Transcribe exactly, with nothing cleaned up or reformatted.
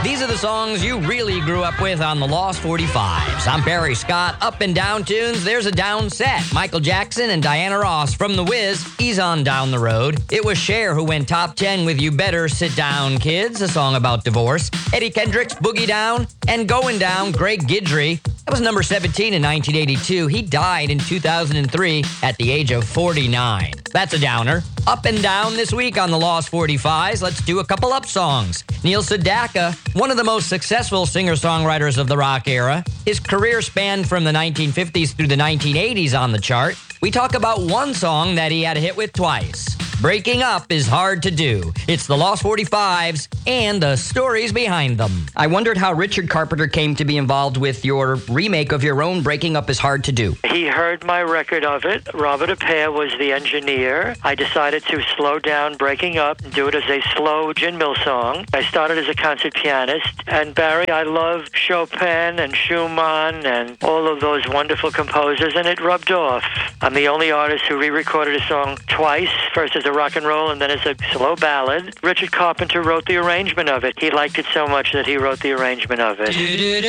These are the songs you really grew up with on the Lost forty-fives. I'm Barry Scott. Up and down tunes, there's a down set. Michael Jackson and Diana Ross from The Wiz, Ease on Down the Road. It was Cher who went top ten with You Better Sit Down, Kids, a song about divorce. Eddie Kendricks, Boogie Down, and Going Down, Greg Guidry. That was number seventeen in nineteen eighty-two. He died in two thousand three at the age of forty-nine. That's a downer. Up and down this week on the Lost forty-fives. Let's do a couple up songs. Neil Sedaka, one of the most successful singer-songwriters of the rock era. His career spanned from the nineteen fifties through the nineteen eighties on the chart. We talk about one song that he had a hit with twice. Breaking Up is Hard to Do. It's the Lost forty-fives and the stories behind them. I wondered how Richard Carpenter came to be involved with your remake of your own Breaking Up is Hard to Do. He heard my record of it. Robert Appere was the engineer. I decided to slow down Breaking Up and do it as a slow gin mill song. I started as a concert pianist. And Barry, I love Chopin and Schumann and all of those wonderful composers, and it rubbed off. I'm the only artist who re-recorded a song twice, first as a rock and roll and then as a slow ballad. Richard Carpenter wrote the arrangement of it. He liked it so much that he wrote the arrangement of it.